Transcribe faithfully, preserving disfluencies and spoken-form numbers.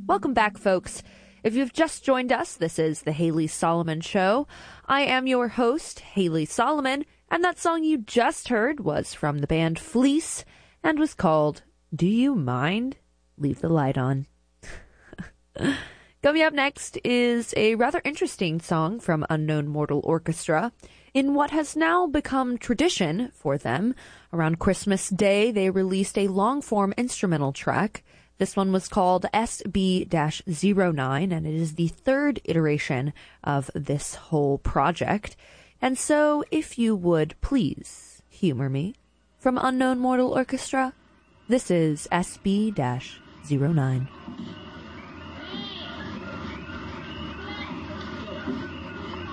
Welcome back, folks. If you've just joined us, this is the Haley Solomon Show. I am your host, Haley Solomon, and that song you just heard was from the band Fleece and was called Do You Mind? Leave the Light On. Coming up next is a rather interesting song from Unknown Mortal Orchestra. In what has now become tradition for them, around Christmas Day, they released a long-form instrumental track. This one was called S B zero nine, and it is the third iteration of this whole project. And so, if you would please humor me, from Unknown Mortal Orchestra, this is S B zero nine.